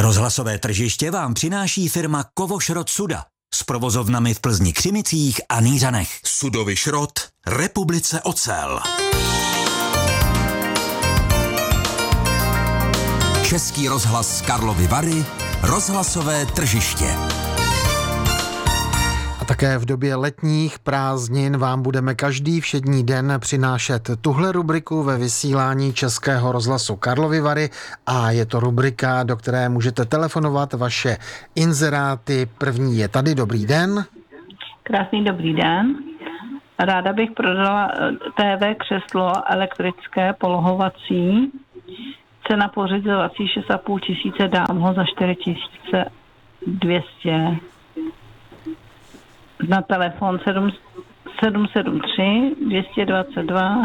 Rozhlasové tržiště vám přináší firma Kovošrot Suda s provozovnami v Plzni, Křimicích a Nýřanech. Sudový šrot, Republice Ocel. Český rozhlas Karlovy Vary, rozhlasové tržiště. A také v době letních prázdnin vám budeme každý všední den přinášet tuhle rubriku ve vysílání Českého rozhlasu Karlovy Vary a je to rubrika, do které můžete telefonovat vaše inzeráty. První je tady, dobrý den. Krásný dobrý den. Ráda bych prodala TV křeslo elektrické polohovací. Cena pořizovací 6,5 tisíce, dám ho za 4,200. Na telefon 773 222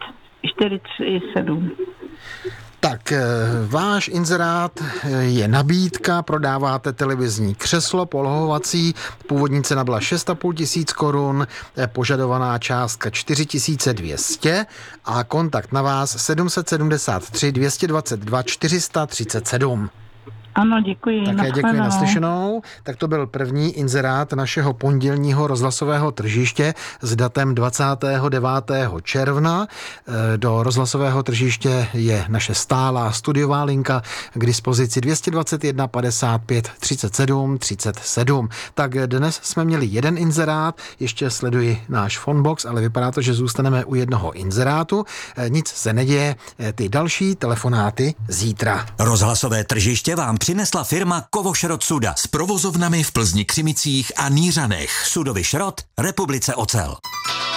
437. Tak váš inzerát je nabídka, prodáváte televizní křeslo polohovací, původní cena byla 6,5 tisíc korun, požadovaná částka 4,200 a kontakt na vás 773 222 437. Ano, děkuji. Také děkuji, naslyšenou. Tak to byl první inzerát našeho pondělního rozhlasového tržiště s datem 29. června. Do rozhlasového tržiště je naše stálá studiová linka k dispozici 221 55 37 37. Tak dnes jsme měli jeden inzerát, ještě sleduji náš phonebox, ale vypadá to, že zůstaneme u jednoho inzerátu. Nic se neděje, ty další telefonáty zítra. Rozhlasové tržiště vám přinesla firma Kovošrot Suda S provozovnami v Plzni, Křimicích a Nýřanech. Sudový šrot, Republice Ocel.